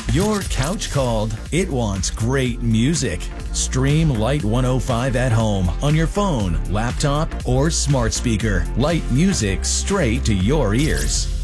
Your couch called. It wants great music. Stream Light 105 at home on your phone, laptop, or smart speaker. Light music straight to your ears.